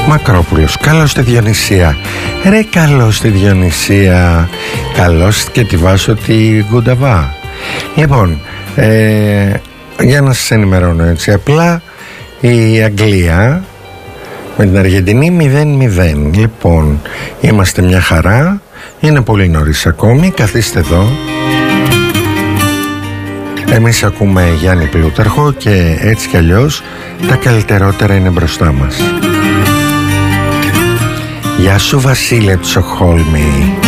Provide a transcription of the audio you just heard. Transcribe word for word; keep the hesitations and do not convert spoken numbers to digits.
Μακρόπουλος, καλώς τη Διονυσία. Ρε καλώς τη Διονυσία. Καλώς και τη Βάσο τη Γκουνταβά. Λοιπόν, ε, για να σας ενημερώνω έτσι απλά, η Αγγλία με την Αργεντινή μηδέν μηδέν. Λοιπόν, είμαστε μια χαρά. Είναι πολύ νωρίς ακόμη. Καθίστε εδώ. Εμείς ακούμε Γιάννη Πλούταρχο και έτσι κι αλλιώς τα καλύτερότερα είναι μπροστά μας. Γεια σου Βασίλε Τσοχόλμη.